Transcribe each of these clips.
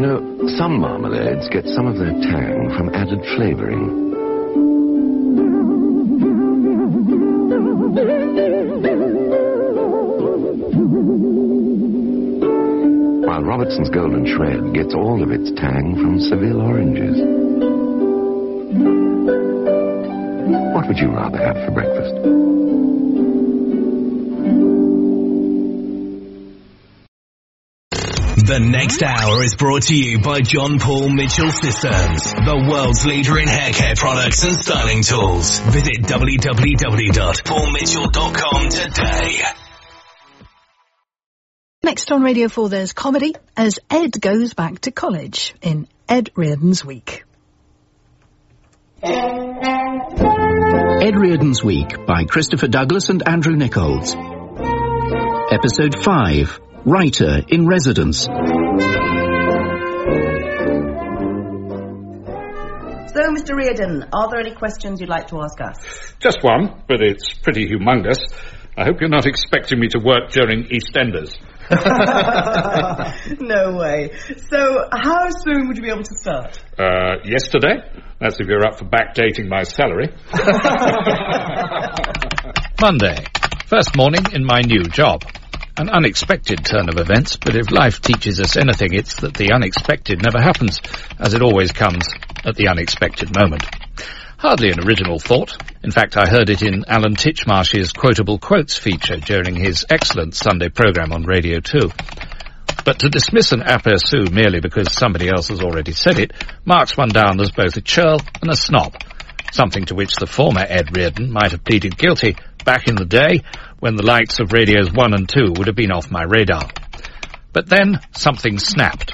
know, some marmalades get some of their tang from added flavouring. While Robertson's Golden Shred gets all of its tang from Seville oranges. What would you rather have for breakfast? The next hour is brought to you by John Paul Mitchell Systems, the world's leader in hair care products and styling tools. Visit www.paulmitchell.com today. Next on Radio 4 there's comedy as Ed goes back to college in Ed Reardon's Week. Ed Reardon's Week by Christopher Douglas and Andrew Nichols. Episode 5, Writer in Residence. So, Mr. Reardon, are there any questions you'd like to ask us? Just one, but it's pretty humongous. I hope you're not expecting me to work during EastEnders. No way. So, how soon would you be able to start? Yesterday. That's if you're up for backdating my salary. Monday. First morning in my new job. An unexpected turn of events, but if life teaches us anything, it's that the unexpected never happens, as it always comes at the unexpected moment. Hardly an original thought. In fact, I heard it in Alan Titchmarsh's Quotable Quotes feature during his excellent Sunday programme on Radio 2. But to dismiss an aperçu merely because somebody else has already said it marks one down as both a churl and a snob, something to which the former Ed Reardon might have pleaded guilty back in the day when the likes of Radios 1 and 2 would have been off my radar. But then something snapped.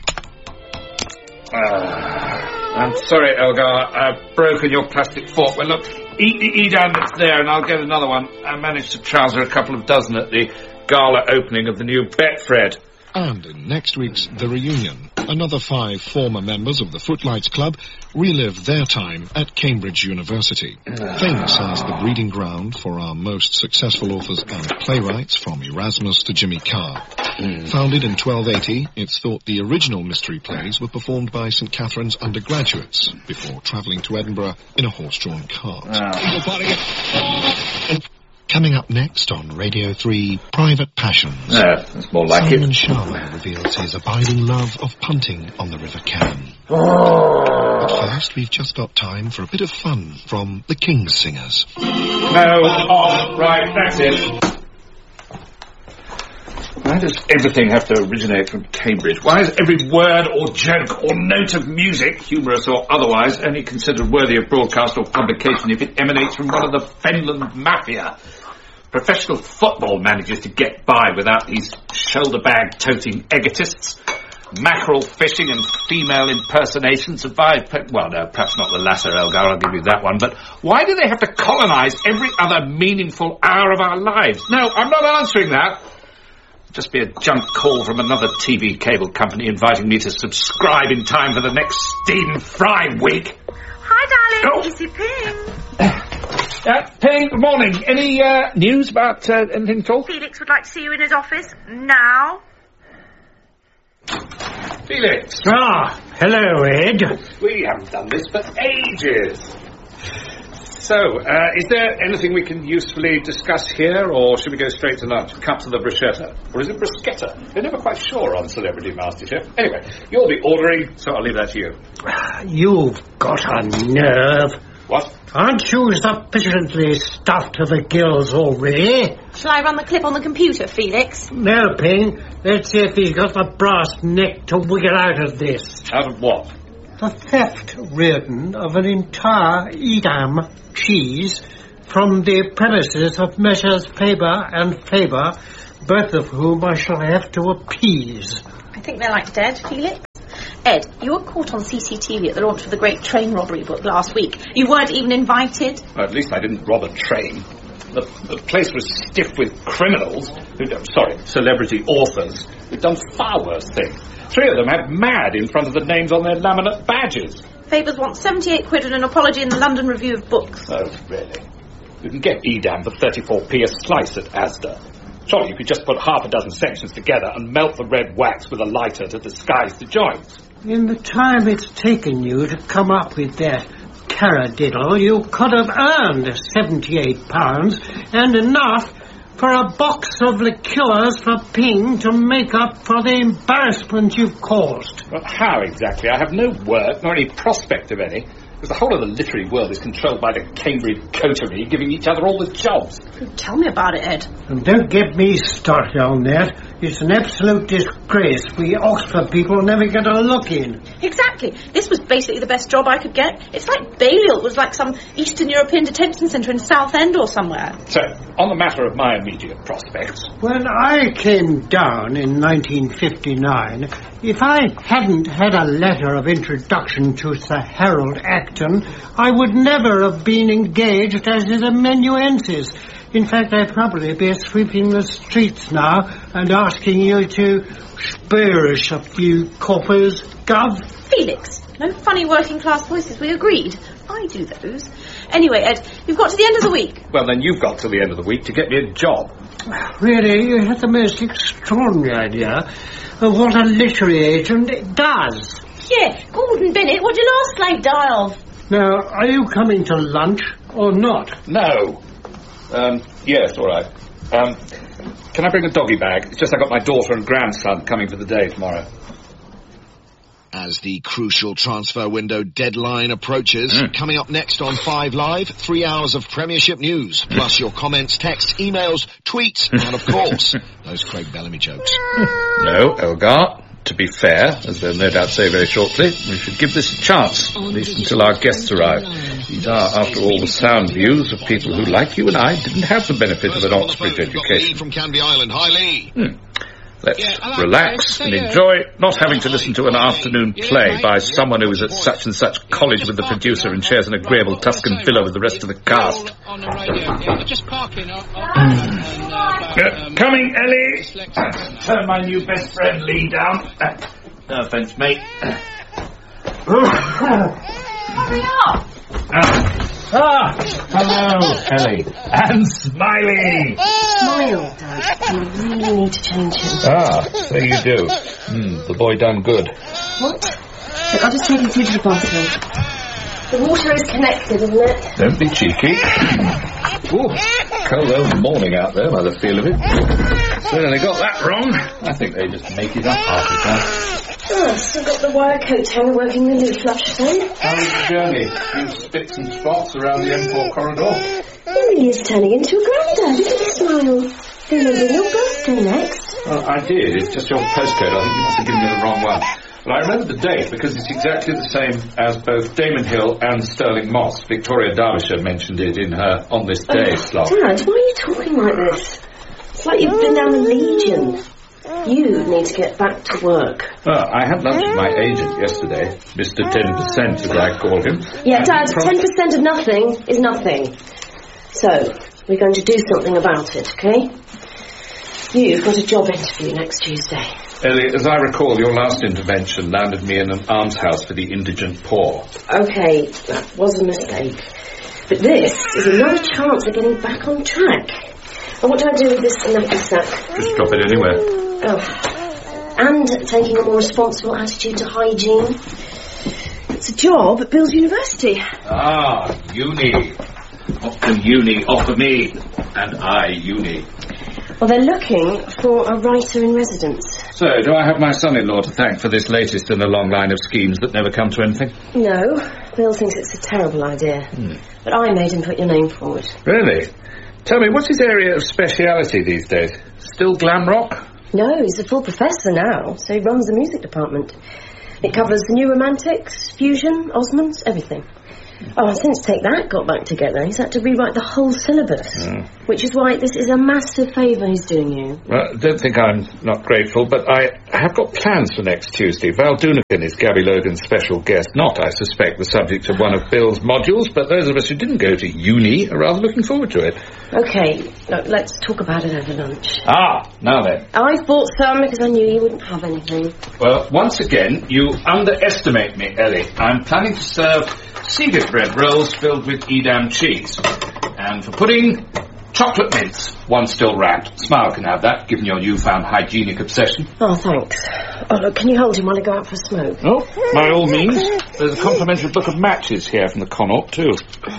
I'm sorry, Elgar, I've broken your plastic fork. Well, look, eat the Edam that's there and I'll get another one. I managed to trouser a couple of dozen at the gala opening of the new Betfred. And in next week's The Reunion, another 5 former members of the Footlights Club relive their time at Cambridge University, famous as the breeding ground for our most successful authors and playwrights from Erasmus to Jimmy Carr. Founded in 1280, it's thought the original mystery plays were performed by St Catherine's undergraduates before travelling to Edinburgh in a horse-drawn cart. Coming up next on Radio 3, Private Passions. That's more like Simon it. Sharma reveals his abiding love of punting on the River Cam. But first, we've just got time for a bit of fun from the King's Singers. No, off, right, that's it. Why does everything have to originate from Cambridge? Why is every word or joke or note of music, humorous or otherwise, only considered worthy of broadcast or publication if it emanates from one of the Fenland Mafia? Professional football manages to get by without these shoulder-bag-toting egotists. Mackerel fishing and female impersonation survive... Well, no, perhaps not the latter, Elgar, I'll give you that one. But why do they have to colonise every other meaningful hour of our lives? No, I'm not answering that. It'll just be a junk call from another TV cable company inviting me to subscribe in time for the next Stephen Fry week. Hi, darling. Is it Ping? Ping, good morning. Any news about anything at all? Felix would like to see you in his office now. Felix. Hello, Ed. We haven't done this for ages. So, is there anything we can usefully discuss here, or should we go straight to lunch? Cut to the bruschetta. Or is it bruschetta? They're never quite sure on Celebrity MasterChef. Anyway, you'll be ordering, so I'll leave that to you. You've got a nerve. What? Aren't you sufficiently stuffed to the gills already? Shall I run the clip on the computer, Felix? No, Ping. Let's see if he's got the brass neck to wiggle out of this. Out of what? The theft, Reardon, of an entire Edam cheese from the premises of Messrs. Faber and Faber, both of whom I shall have to appease. I think they're like dead, Felix. Ed, you were caught on CCTV at the launch of the Great Train Robbery book last week. You weren't even invited. Well, at least I didn't rob a train. The place was stiff with criminals, celebrity authors, who'd done far worse things. 3 of them had mad in front of the names on their laminate badges. Faber's want 78 quid and an apology in the London Review of Books. Oh, really? You can get Edam for 34p a slice at Asda. Surely you could just put half a dozen sections together and melt the red wax with a lighter to disguise the joints. In the time it's taken you to come up with that taradiddle, you could have earned £78 and enough for a box of liqueurs for Ping to make up for the embarrassment you've caused. Well, how exactly? I have no work, nor any prospect of any, because the whole of the literary world is controlled by the Cambridge coterie, giving each other all the jobs. Tell me about it, Ed. And don't get me started on that. It's an absolute disgrace. We Oxford people never get a look in. Exactly. This was basically the best job I could get. It's like Balliol was like some Eastern European detention centre in Southend or somewhere. So, on the matter of my immediate prospects... When I came down in 1959, if I hadn't had a letter of introduction to Sir Harold Acton, I would never have been engaged as an amanuensis. In fact, I'd probably be sweeping the streets now and asking you to spare us a few coppers, Gov. Felix, no funny working-class voices, we agreed. I do those. Anyway, Ed, you've got to the end of the week. Well, then you've got till the end of the week to get me a job. Really, you had the most extraordinary idea of what a literary agent does. Yeah, Gordon Bennett, what'd you last slave die of? Now, are you coming to lunch or not? No. Yes, all right. Can I bring a doggy bag? It's just I got my daughter and grandson coming for the day tomorrow. As the crucial transfer window deadline approaches, coming up next on 5 Live, 3 hours of Premiership news, plus your comments, texts, emails, tweets, and of course, those Craig Bellamy jokes. No, Elgar, to be fair, as they'll no doubt say very shortly, we should give this a chance, at least until our guests arrive. These are, after all, the sound views of people who, like you and I, didn't have the benefit of an Oxbridge education. From Canby Island. Hi, Lee. Let's relax and enjoy not having to listen to an afternoon play by someone who is at such and such college with the producer and shares an agreeable Tuscan villa with the rest of the cast. Coming, Ellie. Turn my new best friend Lee down. No offence, mate. Hurry up! Hello, Ellie. And Smiley. Smile, Dad. You really need to change him. So you do. The boy done good. What? Look, I'll just take him through to the bathroom. The water is connected, isn't it? Don't be cheeky. Ooh, cold old morning out there by the feel of it. So they got that wrong. I think they just make it up half the time. Oh, I've still got the wire coat hanger working the new flush thing. How's the journey? Few spits and spots around the M4 corridor. He really is turning into a granddad, isn't he, Smile? Remember your birthday next? Well, I did. It's just your postcode. I think you must have given me the wrong one. But I remember the date because it's exactly the same as both Damon Hill and Sterling Moss. Victoria Derbyshire mentioned it in her On This Day slot. Dad, why are you talking like this? It's like you've been down the Legion. You need to get back to work. I had lunch with my agent yesterday, Mr. 10%, as I call him. Yeah, Dad, 10% of nothing is nothing. So, we're going to do something about it, okay? You've got a job interview next Tuesday. Ellie, as I recall, your last intervention landed me in an almshouse for the indigent poor. Okay, that was a mistake. But this is another chance of getting back on track. And what do I do with this nappy sack? Just drop it anywhere. Oh. And taking a more responsible attitude to hygiene. It's a job at Bill's University. Uni. What can uni offer me? And I, uni. Well, they're looking for a writer in residence. So, do I have my son-in-law to thank for this latest in a long line of schemes that never come to anything? No. Bill thinks it's a terrible idea. But I made him put your name forward. Really? Tell me, what's his area of speciality these days? Still glam rock? No, he's a full professor now, so he runs the music department. It covers the new romantics, fusion, Osmonds, everything. Oh, and since Take That got back together, he's had to rewrite the whole syllabus. Which is why this is a massive favour he's doing you. Well, don't think I'm not grateful, but I have got plans for next Tuesday. Val Doonican is Gabby Logan's special guest. Not, I suspect, the subject of one of Bill's modules, but those of us who didn't go to uni are rather looking forward to it. OK, look, let's talk about it over lunch. Now then. I bought some because I knew you wouldn't have anything. Well, once again, you underestimate me, Ellie. I'm planning to serve Seagate bread rolls filled with Edam cheese. And for pudding, chocolate mints. One still wrapped. Smile can have that, given your newfound hygienic obsession. Oh, thanks. Oh, look, can you hold him while I go out for a smoke? Oh, by all means. There's a complimentary book of matches here from the Connaught, too.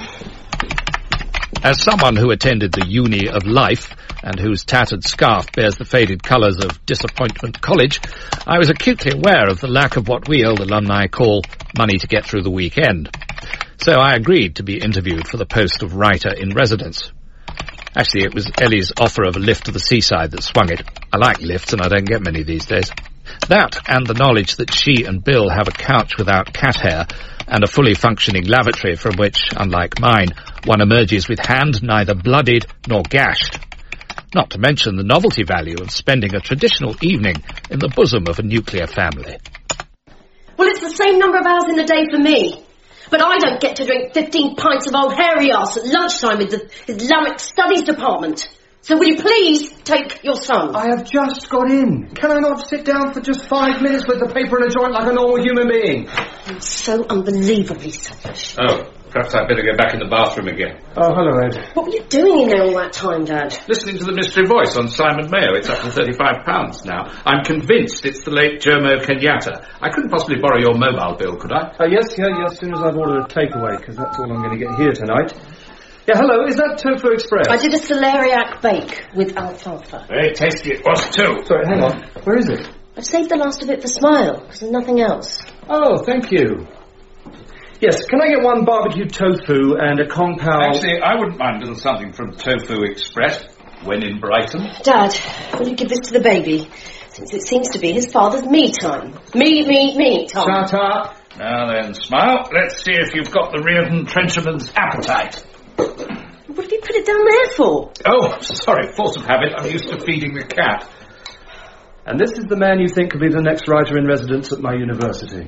As someone who attended the Uni of Life, and whose tattered scarf bears the faded colours of Disappointment College, I was acutely aware of the lack of what we old alumni call money to get through the weekend. So I agreed to be interviewed for the post of writer-in-residence. Actually, it was Ellie's offer of a lift to the seaside that swung it. I like lifts, and I don't get many these days. That, and the knowledge that she and Bill have a couch without cat hair, and a fully functioning lavatory from which, unlike mine, one emerges with hand neither bloodied nor gashed. Not to mention the novelty value of spending a traditional evening in the bosom of a nuclear family. Well, it's the same number of hours in the day for me. But I don't get to drink 15 pints of old hairy arse at lunchtime with the Islamic Studies department. So will you please take your son? I have just got in. Can I not sit down for just 5 minutes with the paper and a joint like a normal human being? You're so unbelievably selfish. Oh, perhaps I'd better go back in the bathroom again. Oh, hello, Ed. What were you doing in there all that time, Dad? Listening to the Mystery Voice on Simon Mayo. It's up to £35 now. I'm convinced it's the late Jomo Kenyatta. I couldn't possibly borrow your mobile bill, could I? Yes, as soon as I've ordered a takeaway, because that's all I'm going to get here tonight. Yeah, hello, is that Tofu Express? I did a celeriac bake with alfalfa. Very tasty it was, too. Sorry, hang on. Where is it? I've saved the last of it for Smile, because there's nothing else. Oh, thank you. Yes, can I get one barbecue tofu and a Kong Pao... Actually, I wouldn't mind a little something from Tofu Express when in Brighton. Dad, will you give this to the baby? Since it seems to be his father's me time. Me time. Shut up. Now then, Smile, let's see if you've got the Reardon Trencherman's appetite. What have you put it down there for? Oh, sorry, force of habit. I'm used to feeding the cat. And this is the man you think could be the next writer-in-residence at my university.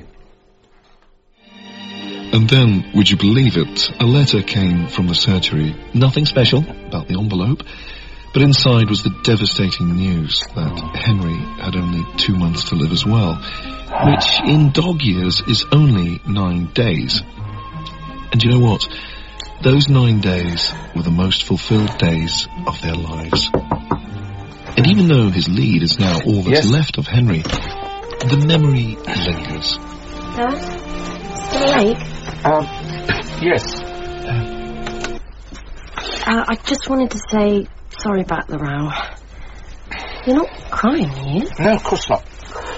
And then, would you believe it, a letter came from the surgery. Nothing special about the envelope, but inside was the devastating news that Henry had only 2 months to live as well, which in dog years is only 9 days. And you know what? Those 9 days were the most fulfilled days of their lives. And even though his lead is now all that's left of Henry, the memory lingers. Dad? Still awake? Yes. I just wanted to say sorry about the row. You're not crying, are you? No, of course not.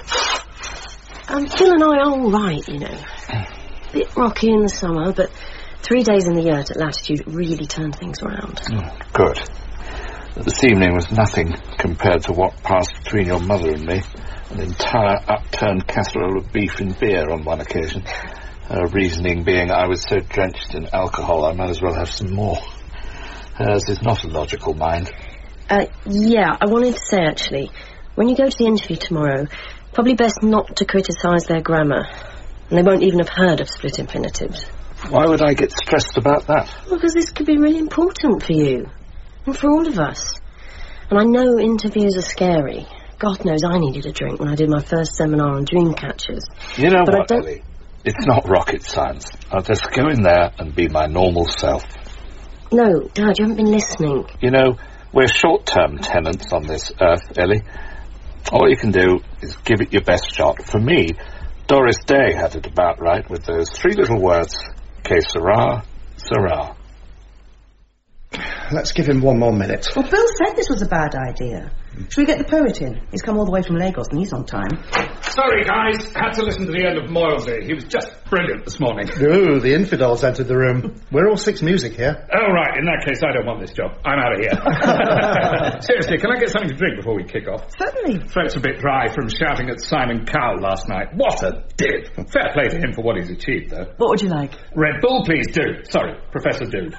Phil and I are all right, you know. Bit rocky in the summer, but 3 days in the yurt at Latitude really turned things around. Good. This evening was nothing compared to what passed between your mother and me. An entire upturned casserole of beef and beer on one occasion. Her reasoning being I was so drenched in alcohol I might as well have some more. Hers is not a logical mind. Yeah, I wanted to say, actually, when you go to the interview tomorrow, probably best not to criticise their grammar. And they won't even have heard of split infinitives. Why would I get stressed about that? Well, because this could be really important for you. And for all of us. And I know interviews are scary. God knows I needed a drink when I did my first seminar on dream catchers. You know what, Ellie? It's not rocket science. I'll just go in there and be my normal self. No, Dad, you haven't been listening. You know, we're short-term tenants on this earth, Ellie. All you can do is give it your best shot. For me, Doris Day had it about right with those 3 little words, que sera, sera. Let's give him 1 more minute. Well, Bill said this was a bad idea. Should we get the poet in? He's come all the way from Lagos and he's on time. Sorry, guys. Had to listen to the end of Moylesy. He was just brilliant this morning. Ooh, the infidels entered the room. We're all 6 music here. Oh, right. In that case, I don't want this job. I'm out of here. Seriously, can I get something to drink before we kick off? Certainly. Throat's a bit dry from shouting at Simon Cowell last night. What a div. Fair play to him for what he's achieved, though. What would you like? Red Bull, please, Dude. Sorry, Professor Dude.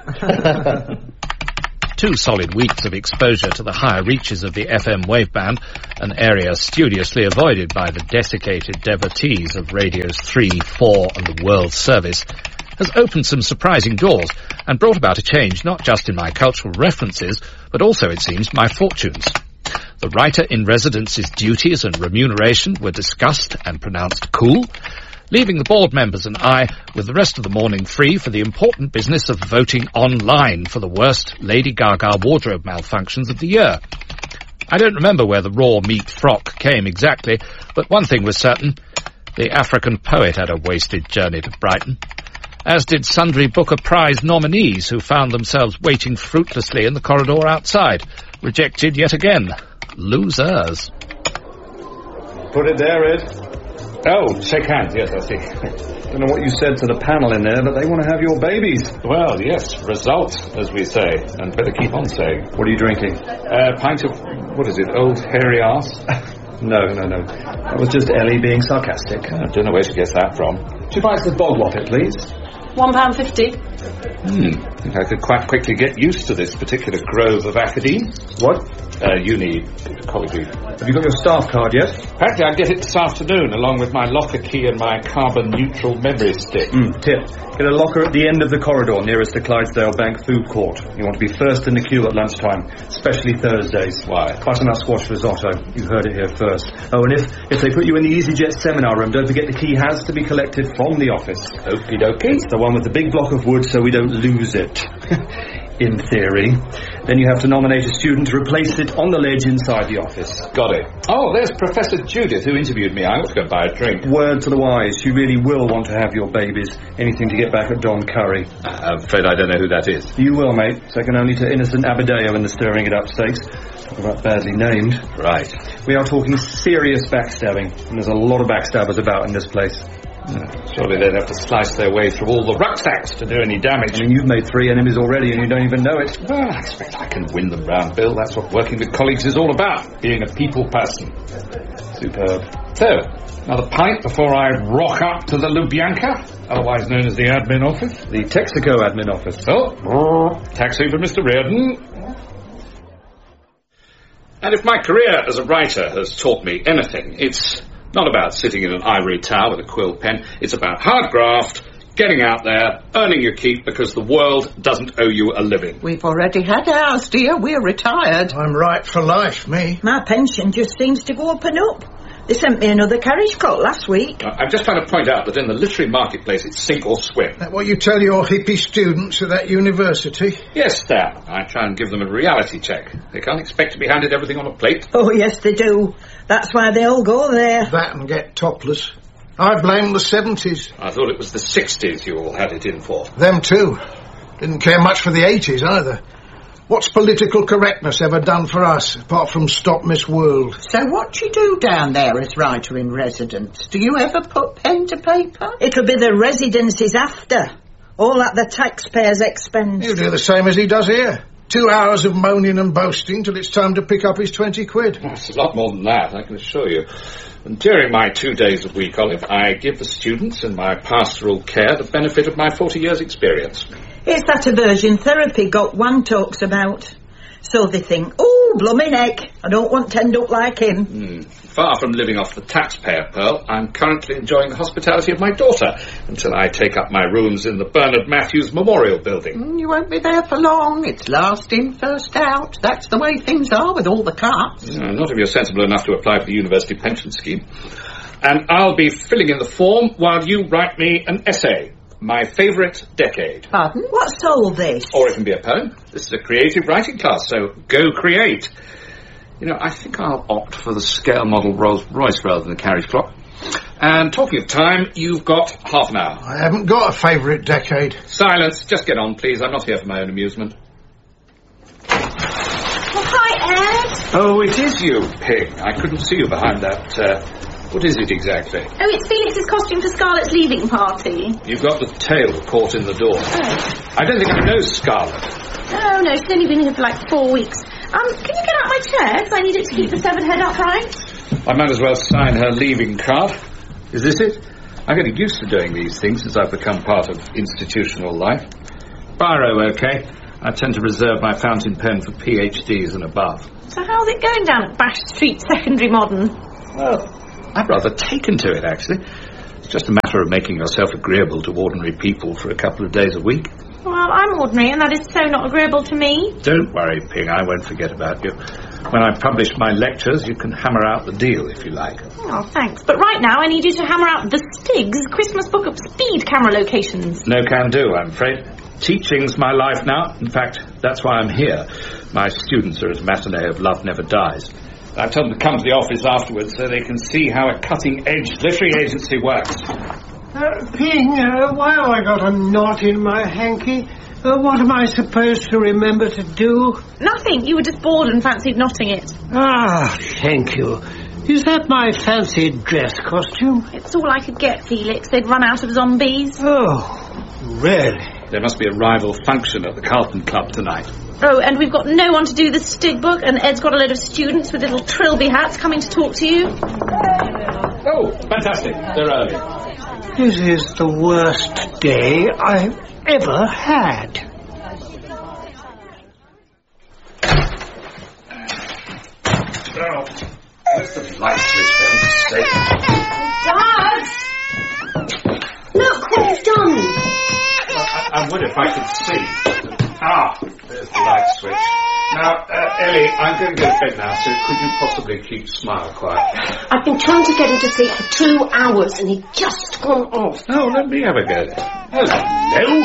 2 solid weeks of exposure to the higher reaches of the FM waveband, an area studiously avoided by the desiccated devotees of radios 3, 4 and the World Service, has opened some surprising doors and brought about a change not just in my cultural references, but also, it seems, my fortunes. The writer-in-residence's duties and remuneration were discussed and pronounced cool. leaving the board members and I with the rest of the morning free for the important business of voting online for the worst Lady Gaga wardrobe malfunctions of the year. I don't remember where the raw meat frock came exactly, but one thing was certain. The African poet had a wasted journey to Brighton, as did sundry Booker Prize nominees who found themselves waiting fruitlessly in the corridor outside, rejected yet again. Losers. Put it there, Ed. Oh, shake hands, yes, I see. Don't know what you said to the panel in there, but they want to have your babies. Well, yes, result, as we say, and better keep on saying. What are you drinking? A pint of, what is it, old hairy arse? No. That was just Ellie being sarcastic. I don't know where she gets that from. 2 pints of bog water, please. £1.50. I think I could quite quickly get used to this particular grove of academe. What? Uni, college. Have you got your staff card yet? Apparently I'll get it this afternoon, along with my locker key and my carbon-neutral memory stick. Tip. Get a locker at the end of the corridor nearest the Clydesdale Bank food court. You want to be first in the queue at lunchtime, especially Thursdays. Why? Butternut squash risotto. You heard it here first. Oh, and if they put you in the EasyJet seminar room, don't forget the key has to be collected from the office. Okie dokie. It's the one with the big block of wood so we don't lose it. In theory. Then you have to nominate a student to replace it on the ledge inside the office. Got it. Oh, there's Professor Judith who interviewed me. I ought to go buy a drink. Word to the wise. She really will want to have your babies. Anything to get back at Don Curry. I'm afraid I don't know who that is. You will, mate. Second only to innocent Abadeo in the stirring it up stakes. Talk about badly named. Right. We are talking serious backstabbing. And there's a lot of backstabbers about in this place. Surely they'd have to slice their way through all the rucksacks to do any damage. I mean, you've made 3 enemies already and you don't even know it. Well, I expect I can win them round, Bill. That's what working with colleagues is all about, being a people person. Superb. So, another pint before I rock up to the Lubyanka, otherwise known as the admin office. The Texaco admin office. Oh, taxi for Mr. Reardon. And if my career as a writer has taught me anything, it's not about sitting in an ivory tower with a quill pen. It's about hard graft, getting out there, earning your keep because the world doesn't owe you a living. We've already had ours, dear. We're retired. I'm right for life, me. My pension just seems to go up and up. They sent me another carriage clock last week. I'm just trying to point out that in the literary marketplace it's sink or swim. That what you tell your hippie students at that university? Yes, Stan. I try and give them a reality check. They can't expect to be handed everything on a plate. Oh, yes, they do. That's why they all go there. That and get topless. I blame the 70s. I thought it was the 60s you all had it in for. Them too. Didn't care much for the 80s either. What's political correctness ever done for us, apart from stop Miss World? So what do you do down there as writer-in-residence? Do you ever put pen to paper? It'll be the residencies after. All at the taxpayer's expense. You do the same as he does here. 2 hours of moaning and boasting till it's time to pick up his 20 quid. It's a lot more than that, I can assure you. And during my 2 days a week, Olive, I give the students in my pastoral care the benefit of my 40 years' experience. It's that aversion therapy Got One talks about. So they think, oh, blooming heck, I don't want to end up like him. Far from living off the taxpayer, Pearl, I'm currently enjoying the hospitality of my daughter until I take up my rooms in the Bernard Matthews Memorial Building. You won't be there for long. It's last in, first out. That's the way things are with all the cuts. Not if you're sensible enough to apply for the university pension scheme. And I'll be filling in the form while you write me an essay. My favourite decade. Pardon? What's all this? Or it can be a poem. This is a creative writing class, so go create. You know, I think I'll opt for the scale model Rolls-Royce rather than the carriage clock. And talking of time, you've got half an hour. I haven't got a favourite decade. Silence. Just get on, please. I'm not here for my own amusement. Oh, hi, Ed. Oh, it is you, Pig. I couldn't see you behind that, what is it exactly? Oh, it's Felix's costume for Scarlett's leaving party. You've got the tail caught in the door. Oh. I don't think I know Scarlett. Oh, no, she's only been here for like 4 weeks. Can you get out my chair? Because I need it to keep the severed head upright. I might as well sign her leaving card. Is this it? I'm getting used to doing these things since I've become part of institutional life. Biro, okay. I tend to reserve my fountain pen for PhDs and above. So how's it going down at Bash Street Secondary Modern? Well, I'm rather taken to it, actually. It's just a matter of making yourself agreeable to ordinary people for a couple of days a week. Well, I'm ordinary, and that is so not agreeable to me. Don't worry, Ping, I won't forget about you. When I publish my lectures, you can hammer out the deal, if you like. Oh, thanks. But right now I need you to hammer out the Stig's Christmas book of speed camera locations. No can do, I'm afraid. Teaching's my life now. In fact, that's why I'm here. My students are as matinee of Love Never Dies. I've told them to come to the office afterwards so they can see how a cutting-edge literary agency works. Ping, why have I got a knot in my hanky? What am I supposed to remember to do? Nothing. You were just bored and fancied knotting it. Ah, thank you. Is that my fancy dress costume? It's all I could get, Felix. They'd run out of zombies. Oh, really? There must be a rival function at the Carlton Club tonight. Oh, and we've got no one to do the Stig book, and Ed's got a load of students with little trilby hats coming to talk to you. Oh, fantastic. They're early. This is the worst day I've ever had. Oh, where's the light switch then? Dad! Look what you've done! I would if I could see. There's the light switch. Now, Ellie, I'm going to go to bed now, so could you possibly keep Smile quiet? I've been trying to get him to sleep for 2 hours and he's just gone off. Oh, let me have a go. Hello?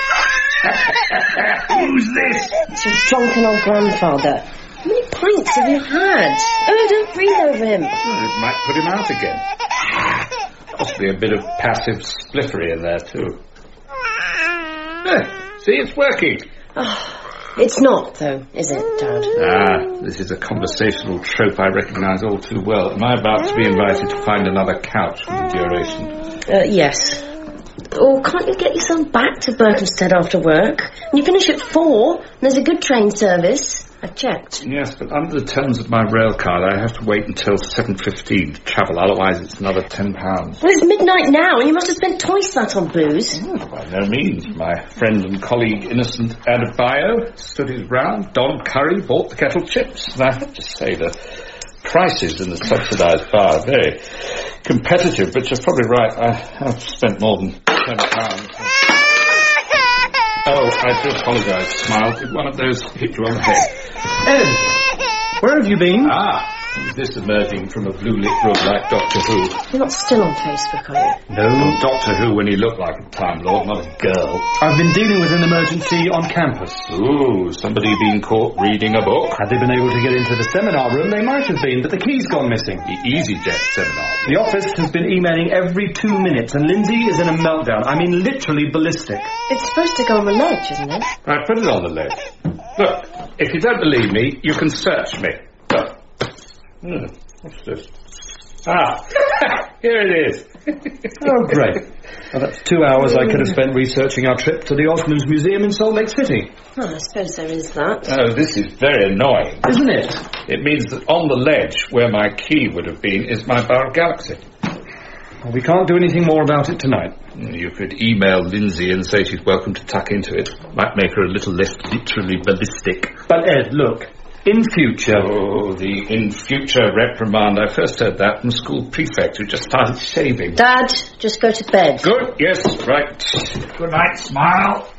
Who's this? It's your drunken old grandfather. How many pints have you had? Oh, don't breathe over him. It might put him out again. Possibly a bit of passive spliffery in there, too. See, it's working. It's not, though, is it, Dad? This is a conversational trope I recognise all too well. Am I about to be invited to find another couch for the duration? Yes. Or can't you get yourself back to Berkhamsted after work? You finish at 4, and there's a good train service. I've checked. Yes, but under the terms of my rail card, I have to wait until 7:15 to travel, otherwise it's another £10. Well, it's midnight now, and you must have spent twice that on booze. By no means. My friend and colleague Innocent Adebayo stood his ground. Don Curry bought the kettle chips. And I have to say the prices in the subsidised bar are very competitive, but you're probably right. I have spent more than £10. Oh, I do apologise, Smile. Did one of those hit you on the head? Ed, where have you been? Is this emerging from a blue-lit room like Doctor Who? You're not still on Facebook, are you? No, Doctor Who when he looked like a Time Lord, not a girl. I've been dealing with an emergency on campus. Ooh, somebody been caught reading a book? Had they been able to get into the seminar room, they might have been, but the key's gone missing. The EasyJet seminar. The office has been emailing every 2 minutes, and Lindsay is in a meltdown. I mean, literally ballistic. It's supposed to go on the ledge, isn't it? Right, put it on the ledge. Look, if you don't believe me, you can search me. Look. What's this? Here it is. Oh, great. Well, that's 2 hours I could have spent researching our trip to the Osmonds Museum in Salt Lake City. Well, I suppose there is that. Oh, this is very annoying. Isn't it? It means that on the ledge, where my key would have been, is my bar of Galaxy. Well, we can't do anything more about it tonight. You could email Lindsay and say she's welcome to tuck into it. Might make her a little less literally ballistic. But, Ed, look. In future. Oh, the in future reprimand. I first heard that from school prefect who just started shaving. Dad, just go to bed. Good, yes, right. Good night, Smile.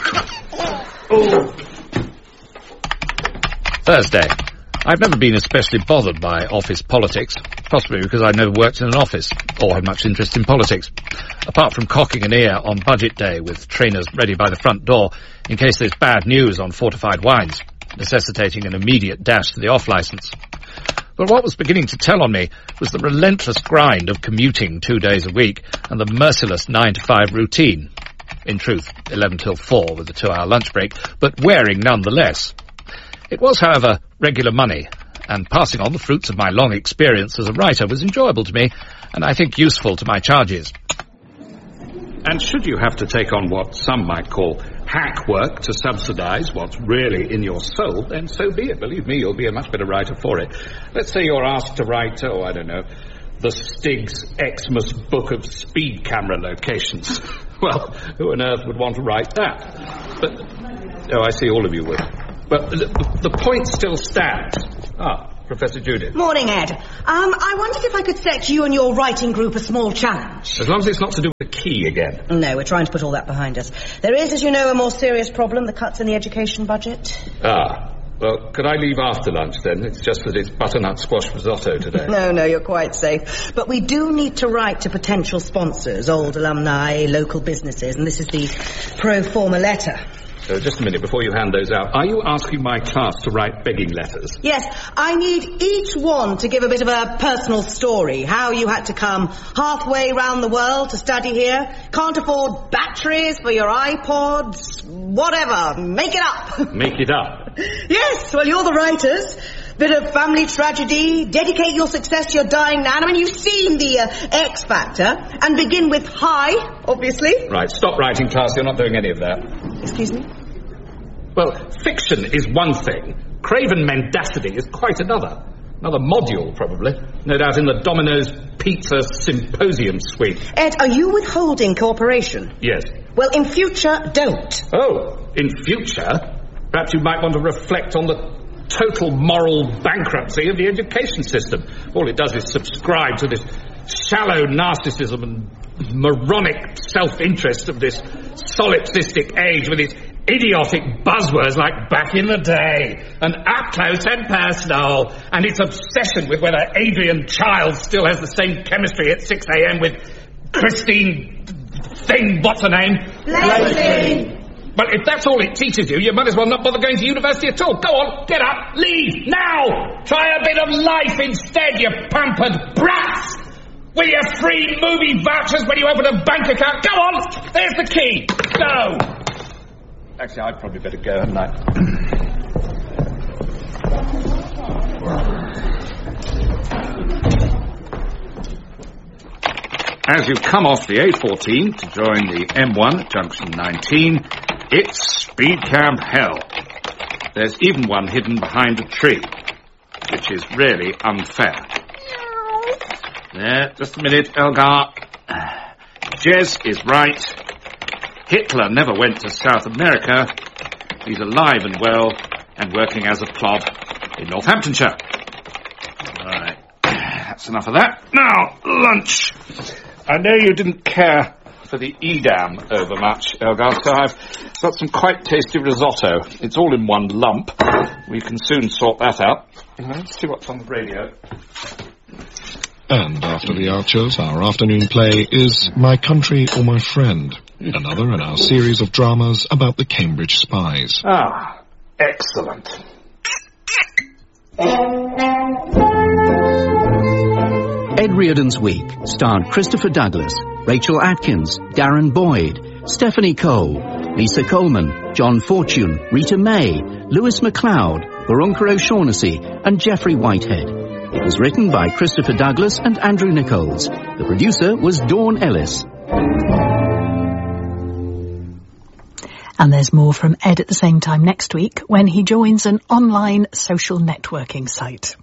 Thursday. I've never been especially bothered by office politics, possibly because I've never worked in an office or had much interest in politics. Apart from cocking an ear on budget day with trainers ready by the front door in case there's bad news on fortified wines, necessitating an immediate dash to the off-licence. But what was beginning to tell on me was the relentless grind of commuting 2 days a week and the merciless 9-to-5 routine. In truth, 11 till 4 with a 2-hour lunch break, but wearing nonetheless. It was, however, regular money, and passing on the fruits of my long experience as a writer was enjoyable to me, and I think useful to my charges. And should you have to take on what some might call hack work to subsidise what's really in your soul, then so be it. Believe me, you'll be a much better writer for it. Let's say you're asked to write, the Stig's Xmas Book of Speed Camera Locations. Well, who on earth would want to write that? But, I see all of you would. But the point still stands. Professor Judith. Morning, Ed. I wondered if I could set you and your writing group a small challenge. As long as it's not to do with the key again. No, we're trying to put all that behind us. There is, as you know, a more serious problem, the cuts in the education budget. Well, could I leave after lunch then? It's just that it's butternut squash risotto today. No, you're quite safe. But we do need to write to potential sponsors, old alumni, local businesses, and this is the pro forma letter. Just a minute, before you hand those out, are you asking my class to write begging letters? Yes, I need each one to give a bit of a personal story. How you had to come halfway round the world to study here. Can't afford batteries for your iPods. Whatever. Make it up. Make it up? Yes, well, you're the writers. Bit of family tragedy. Dedicate your success to your dying nan. I mean, you've seen the X Factor. And begin with hi, obviously. Right, stop writing, class. You're not doing any of that. Excuse me? Well, fiction is one thing. Craven mendacity is quite another. Another module, probably. No doubt in the Domino's Pizza Symposium suite. Ed, are you withholding cooperation? Yes. Well, in future, don't. Oh, in future? Perhaps you might want to reflect on the total moral bankruptcy of the education system. All it does is subscribe to this shallow narcissism and moronic self-interest of this solipsistic age with its idiotic buzzwords like back in the day and up close and personal, and its obsession with whether Adrian Child still has the same chemistry at 6 a.m. with Christine thing, what's her name? Leslie! Well, if that's all it teaches you, you might as well not bother going to university at all. Go on, get up, leave, now! Try a bit of life instead, you pampered brats! With your free movie vouchers when you open a bank account. Go on, there's the key. Go! Actually, I'd probably better go, hadn't I? As you come off the A14 to join the M1 at junction 19, it's speed camp hell. There's even one hidden behind a tree, which is really unfair. There, just a minute, Elgar. Jez is right. Hitler never went to South America. He's alive and well and working as a plod in Northamptonshire. Right, that's enough of that. Now, lunch. I know you didn't care for the Edam over much, Elgar, so I've got some quite tasty risotto. It's all in one lump. We can soon sort that out. Let's see what's on the radio. And after the Archers, our afternoon play is My Country or My Friend, another in our series of dramas about the Cambridge spies. Ah, excellent. Ed Reardon's Week starred Christopher Douglas, Rachel Atkins, Darren Boyd, Stephanie Cole, Lisa Coleman, John Fortune, Rita May, Lewis MacLeod, Veronica O'Shaughnessy and Geoffrey Whitehead. It was written by Christopher Douglas and Andrew Nichols. The producer was Dawn Ellis. And there's more from Ed at the same time next week when he joins an online social networking site.